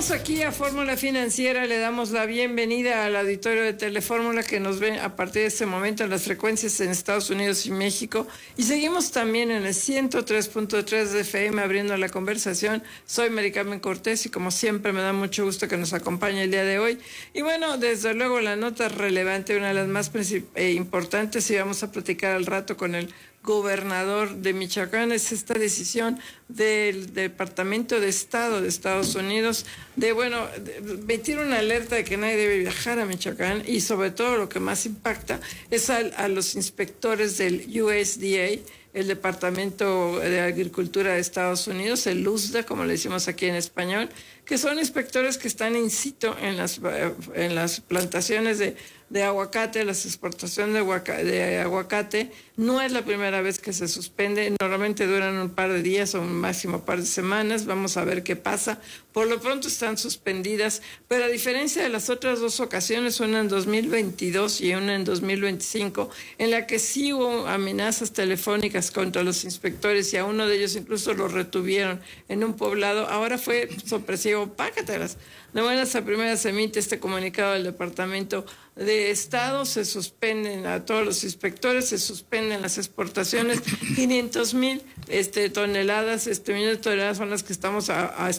Regresamos aquí a Fórmula Financiera. Le damos la bienvenida al auditorio de Telefórmula que nos ven a partir de este momento en las frecuencias en Estados Unidos y México. Y seguimos también en el 103.3 de FM abriendo la conversación. Soy Mari Carmen Cortés y como siempre me da mucho gusto que nos acompañe el día de hoy. Y bueno, desde luego la nota relevante, una de las más importantes, y vamos a platicar al rato con el gobernador de Michoacán, es esta decisión del Departamento de Estado de Estados Unidos de emitir una alerta de que nadie debe viajar a Michoacán, y sobre todo lo que más impacta es a los inspectores del USDA, el Departamento de Agricultura de Estados Unidos, el USDA, como le decimos aquí en español, que son inspectores que están in situ en las plantaciones de aguacate, las exportaciones de aguacate. No es la primera vez que se suspende, normalmente duran un par de días o un máximo par de semanas. Vamos a ver qué pasa. Por lo pronto están suspendidas, pero a diferencia de las otras dos ocasiones, una en 2022 y una en 2025, en la que sí hubo amenazas telefónicas contra los inspectores y a uno de ellos incluso lo retuvieron en un poblado, ahora fue sorpresivo, págatelas. De buenas a primeras se emite este comunicado del Departamento de Estado, se suspenden a todos los inspectores, se suspenden las exportaciones, 500,000 toneladas, millones de toneladas son las que estamos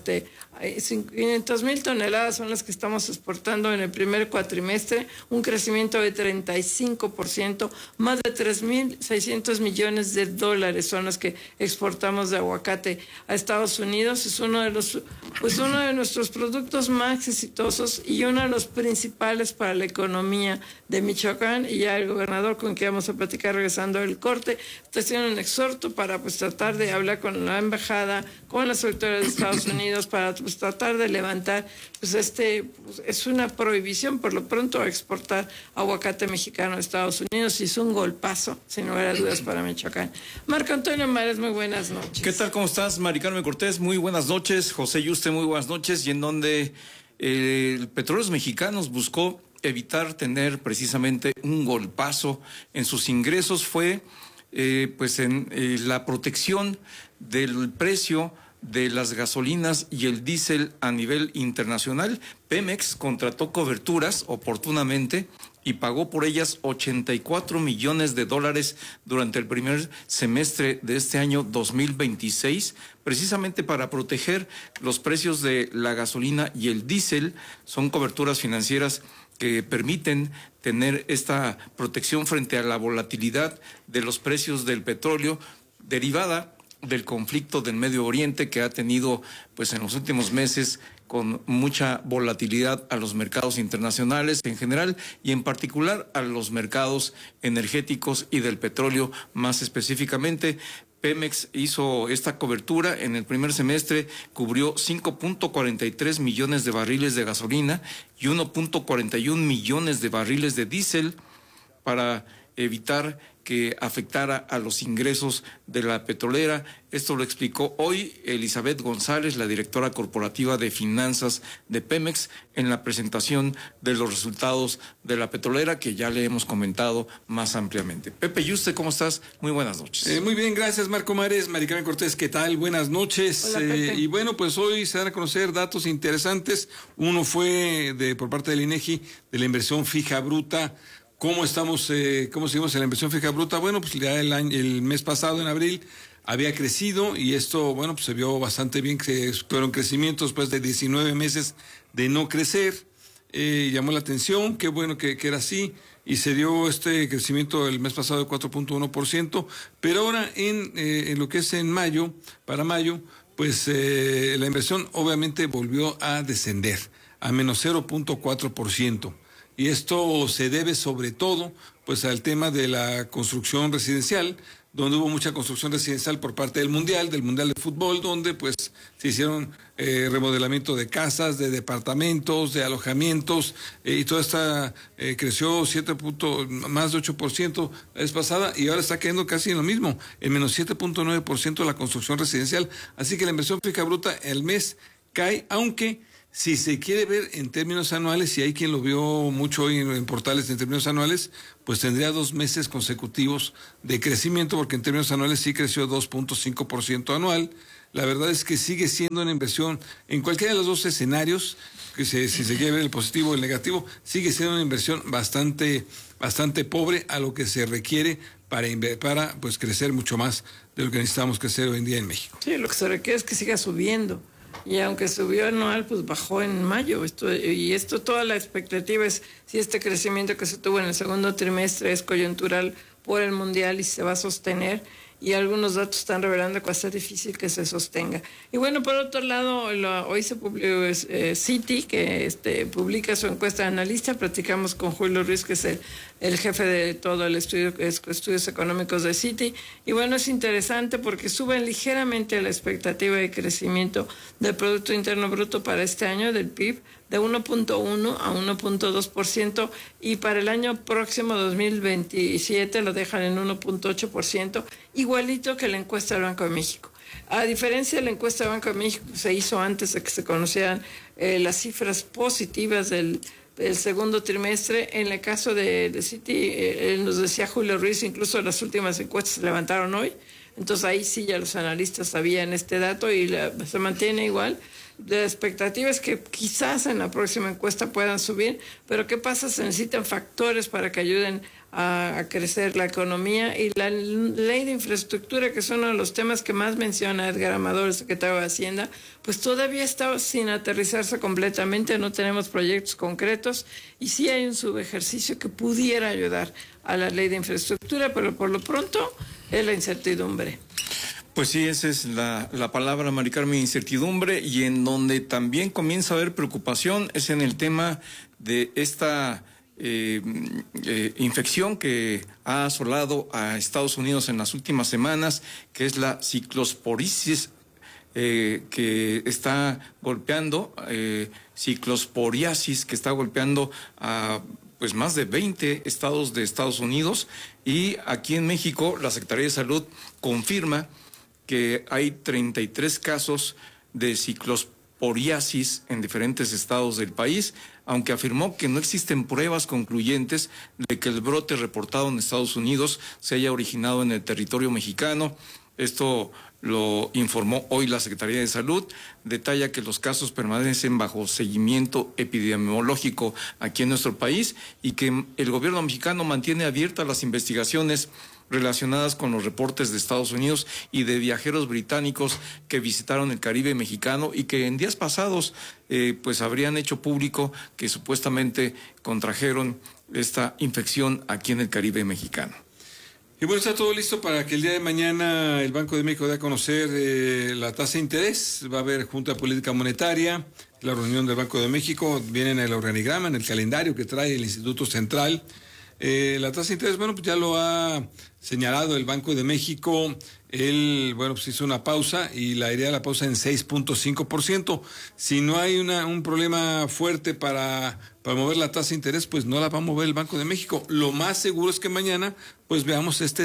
500,000 toneladas son las que estamos exportando en el primer cuatrimestre, un crecimiento de 35%, más de 3,600 millones de dólares son los que exportamos de aguacate a Estados Unidos. Es uno de nuestros productos más exitosos y uno de los principales para la economía de Michoacán. Y ya el gobernador, con quien vamos a platicar regresando del corte, está haciendo un exhorto para tratar de hablar con la embajada, con las autoridades de Estados Unidos, para tratar de levantar es una prohibición por lo pronto a exportar aguacate mexicano a Estados Unidos, y es un golpazo sin lugar a dudas para Michoacán. Marco Antonio Mares, muy buenas noches. ¿Qué tal? ¿Cómo estás, Mari Carmen Cortés? Muy buenas noches. José Yuste, muy buenas noches. Y en donde el Petróleos Mexicanos buscó evitar tener precisamente un golpazo en sus ingresos fue en la protección del precio de las gasolinas y el diésel a nivel internacional. Pemex contrató coberturas oportunamente y pagó por ellas 84 millones de dólares durante el primer semestre de este año 2026, precisamente para proteger los precios de la gasolina y el diésel. Son coberturas financieras que permiten tener esta protección frente a la volatilidad de los precios del petróleo derivada del conflicto del Medio Oriente, que ha tenido en los últimos meses con mucha volatilidad a los mercados internacionales en general y en particular a los mercados energéticos y del petróleo más específicamente. Pemex hizo esta cobertura en el primer semestre, cubrió 5.43 millones de barriles de gasolina y 1.41 millones de barriles de diésel para evitar que afectara a los ingresos de la petrolera. Esto lo explicó hoy Elizabeth González, la directora corporativa de finanzas de Pemex, en la presentación de los resultados de la petrolera, que ya le hemos comentado más ampliamente. Pepe Yuste, ¿cómo estás? Muy buenas noches. Muy bien, gracias Marco Mares. Mari Carmen Cortés, ¿qué tal? Buenas noches. Hola, Pepe. Y bueno, pues hoy se dan a conocer datos interesantes. Uno fue por parte del INEGI de la inversión fija bruta. ¿Cómo seguimos en la inversión fija bruta? Bueno, pues ya el mes pasado, en abril, había crecido y esto, pues se vio bastante bien, que fueron crecimientos después de 19 meses de no crecer. Llamó la atención, qué bueno que era así, y se dio este crecimiento el mes pasado de 4.1%, pero ahora en lo que es para mayo, la inversión obviamente volvió a descender a menos 0.4%. Y esto se debe sobre todo al tema de la construcción residencial, donde hubo mucha construcción residencial por parte del Mundial de Fútbol, donde se hicieron remodelamiento de casas, de departamentos, de alojamientos, y toda esta creció más de 8% la vez pasada, y ahora está cayendo casi en lo mismo, en menos 7.9% la construcción residencial. Así que la inversión fija bruta el mes cae, aunque si se quiere ver en términos anuales, y hay quien lo vio mucho hoy en portales en términos anuales, tendría 2 meses consecutivos de crecimiento, porque en términos anuales sí creció 2.5% anual. la verdad es que sigue siendo una inversión en cualquiera de los dos escenarios, que si se quiere ver el positivo o el negativo, sigue siendo una inversión bastante pobre a lo que se requiere para pues crecer mucho más de lo que necesitamos crecer hoy en día en México. Sí, lo que se requiere es que siga subiendo. Y aunque subió anual, pues bajó en mayo. Toda la expectativa es si este crecimiento que se tuvo en el segundo trimestre es coyuntural por el Mundial y se va a sostener. Y algunos datos están revelando que va a ser difícil que se sostenga. Y bueno, por otro lado, hoy se publicó Citi, que publica su encuesta de analista. Platicamos con Julio Ruiz, que es el jefe de todo el estudios económicos de Citi. Y bueno, es interesante porque suben ligeramente la expectativa de crecimiento del Producto Interno Bruto para este año, del PIB, de 1.1 a 1.2%, y para el año próximo, 2027, lo dejan en 1.8%, igualito que la encuesta del Banco de México. A diferencia de la encuesta del Banco de México, se hizo antes de que se conocieran las cifras positivas del segundo trimestre. En el caso de Citi, nos decía Julio Ruiz, incluso las últimas encuestas se levantaron hoy, entonces ahí sí ya los analistas sabían este dato y se mantiene igual. La expectativa es que quizás en la próxima encuesta puedan subir, pero ¿qué pasa? Se necesitan factores para que ayuden a crecer la economía, y la ley de infraestructura, que es uno de los temas que más menciona Edgar Amador, el secretario de Hacienda, pues todavía está sin aterrizarse completamente, no tenemos proyectos concretos, y sí hay un subejercicio que pudiera ayudar a la ley de infraestructura, pero por lo pronto es la incertidumbre. Pues sí, esa es la palabra, Mari Carmen, incertidumbre, y en donde también comienza a haber preocupación es en el tema de esta infección que ha asolado a Estados Unidos en las últimas semanas, que es la ciclosporiasis, que está golpeando, ciclosporiasis, que está golpeando a pues más de 20 estados de Estados Unidos, y aquí en México la Secretaría de Salud confirma que hay 33 casos de ciclosporiasis en diferentes estados del país, aunque afirmó que no existen pruebas concluyentes de que el brote reportado en Estados Unidos se haya originado en el territorio mexicano. Esto lo informó hoy la Secretaría de Salud. Detalla que los casos permanecen bajo seguimiento epidemiológico aquí en nuestro país y que el gobierno mexicano mantiene abiertas las investigaciones relacionadas con los reportes de Estados Unidos y de viajeros británicos que visitaron el Caribe mexicano y que en días pasados pues habrían hecho público que supuestamente contrajeron esta infección aquí en el Caribe mexicano. Y bueno, está todo listo para que el día de mañana el Banco de México dé a conocer la tasa de interés. Va a haber Junta de Política Monetaria, la reunión del Banco de México, viene en el organigrama, en el calendario que trae el Instituto Central. La tasa de interés, bueno, pues ya lo ha señalado el Banco de México. Él, bueno, pues hizo una pausa y la idea de la pausa en 6.5%. Si no hay un problema fuerte para mover la tasa de interés, pues no la va a mover el Banco de México. Lo más seguro es que mañana pues veamos este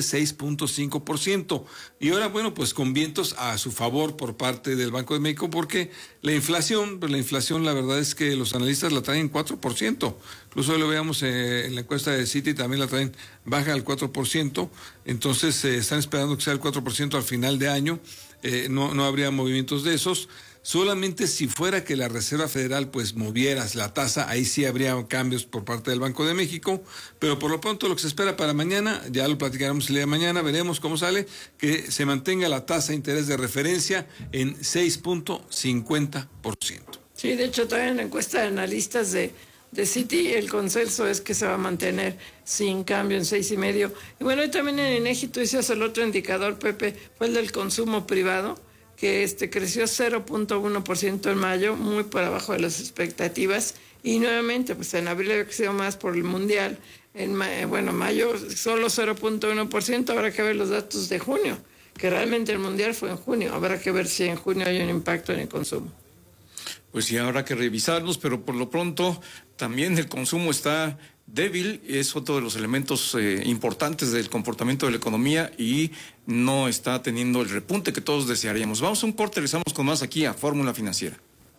6.5%. Y ahora, bueno, pues con vientos a su favor por parte del Banco de México, porque la inflación, la verdad es que los analistas la traen en 4%. Incluso lo veamos en la encuesta de Citi, también la traen baja al 4%. Entonces están esperando que sea el 4% al final de año. No habría movimientos de esos. Solamente si fuera que la Reserva Federal pues moviera la tasa, ahí sí habría cambios por parte del Banco de México, pero por lo pronto lo que se espera para mañana, ya lo platicaremos el día de mañana, veremos cómo sale, que se mantenga la tasa de interés de referencia en 6.50%. Sí, de hecho también en la encuesta de analistas de Citi el consenso es que se va a mantener sin cambio en 6.5%. Y bueno, y también en INEGI, tú dices el otro indicador, Pepe, fue el del consumo privado, que creció 0.1% en mayo, muy por abajo de las expectativas, y nuevamente pues en abril había crecido más por el Mundial, mayo solo 0.1%, habrá que ver los datos de junio, que realmente el Mundial fue en junio, habrá que ver si en junio hay un impacto en el consumo. Pues sí, habrá que revisarlos, pero por lo pronto también el consumo está débil, es otro de los elementos importantes del comportamiento de la economía y no está teniendo el repunte que todos desearíamos. Vamos a un corte, regresamos con más aquí a Fórmula Financiera.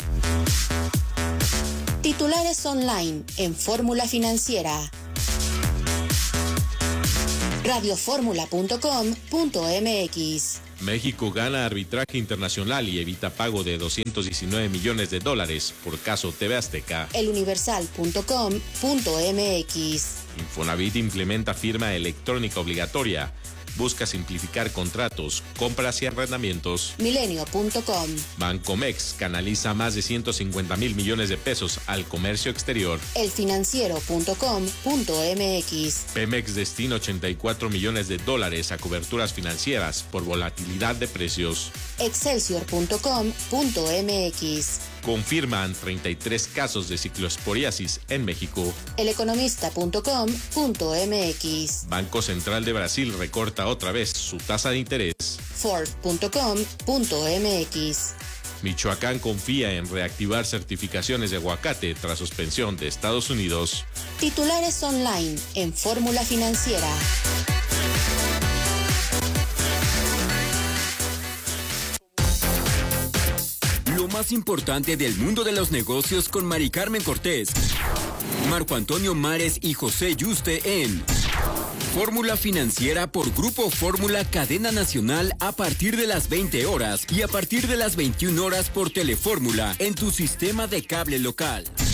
Titulares online en Fórmula Financiera. Radioformula.com.mx México gana arbitraje internacional y evita pago de $219 millones por caso TV Azteca. eluniversal.com.mx. Infonavit implementa firma electrónica obligatoria. Busca simplificar contratos, compras y arrendamientos. Milenio.com. Bancomex canaliza más de 150,000 millones de pesos al comercio exterior. elfinanciero.com.mx. Pemex destina $84 millones a coberturas financieras por volatilidad de precios. excelsior.com.mx. Confirman 33 casos de cicloesporiasis en México. eleconomista.com.mx. Banco Central de Brasil recorta otra vez su tasa de interés. Forbes.com.mx. Michoacán confía en reactivar certificaciones de aguacate tras suspensión de Estados Unidos. Titulares online en Fórmula Financiera. Lo más importante del mundo de los negocios con Mari Carmen Cortés, Marco Antonio Mares y José Yuste en Fórmula Financiera por Grupo Fórmula Cadena Nacional a partir de las 20 horas y a partir de las 21 horas por Telefórmula en tu sistema de cable local.